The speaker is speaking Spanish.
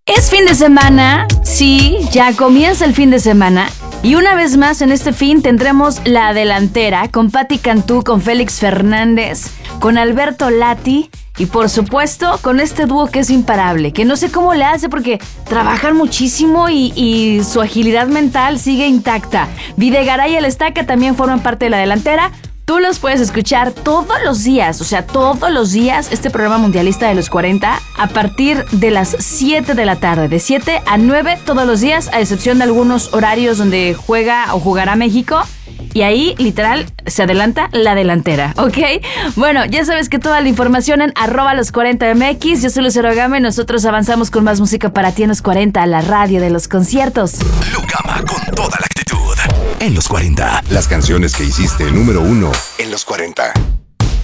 Es fin de semana, sí, ya comienza el fin de semana. Y una vez más en este fin tendremos La Delantera con Patti Cantú, con Félix Fernández, con Alberto Lati y por supuesto con este dúo que es imparable, que no sé cómo le hace porque trabajan muchísimo y su agilidad mental sigue intacta. Videgaray y El Estaca también forman parte de La Delantera. Tú los puedes escuchar todos los días, o sea, todos los días, este programa mundialista de los 40, a partir de las 7 de la tarde, de 7 a 9 todos los días, a excepción de algunos horarios donde juega o jugará México. Y ahí, literal, se adelanta La Delantera, ¿ok? Bueno, ya sabes que toda la información en @los40mx. Yo soy Lucero Gama y nosotros avanzamos con más música para ti en los 40, la radio de los conciertos. Lugama con toda la actitud. En los 40. Las canciones que hiciste número 1 en los 40.